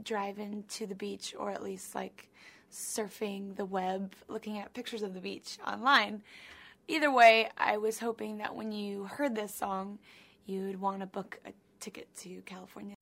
driving to the beach, or at least like surfing the web, looking at pictures of the beach online. Either way, I was hoping that when you heard this song, you'd want to book a ticket to California.